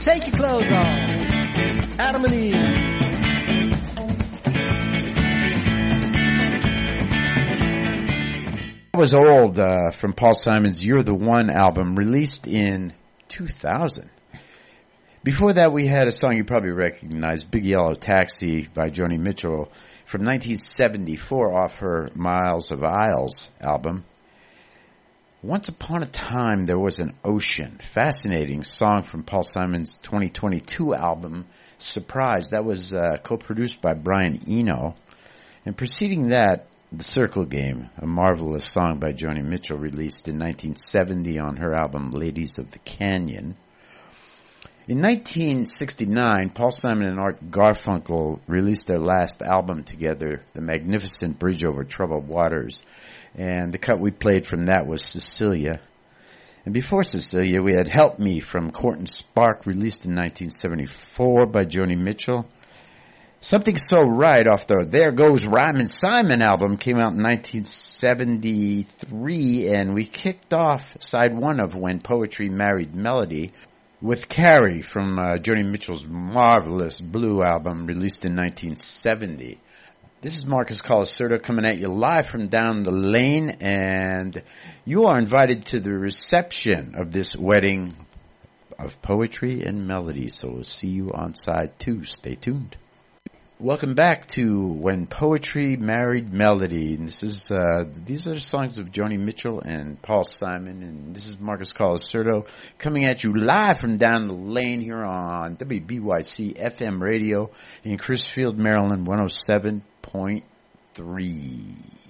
Take your clothes off. Adam and Eve. That was old from Paul Simon's You're the One album, released in 2000. Before that, we had a song you probably recognize, Big Yellow Taxi by Joni Mitchell from 1974 off her Miles of Isles album. Once Upon a Time, There Was an Ocean. Fascinating song from Paul Simon's 2022 album, Surprise. That was co-produced by Brian Eno. And preceding that, The Circle Game, a marvelous song by Joni Mitchell released in 1970 on her album Ladies of the Canyon. In 1969, Paul Simon and Art Garfunkel released their last album together, The Magnificent Bridge Over Troubled Waters. And the cut we played from that was Cecilia. And before Cecilia, we had Help Me from Court and Spark, released in 1974 by Joni Mitchell. Something So Right off the There Goes Ryman Simon album came out in 1973, and we kicked off side one of When Poetry Married Melody with Carrie from Joni Mitchell's marvelous Blue album released in 1970. This is Marcus Colasurdo coming at you live from down the lane, and you are invited to the reception of this wedding of poetry and melody. So we'll see you on side two. Stay tuned. Welcome back to When Poetry Married Melody. And this is these are the songs of Joni Mitchell and Paul Simon, and this is Marcus Colasurdo coming at you live from down the lane here on WBYC FM radio in Crisfield, Maryland, 107.3.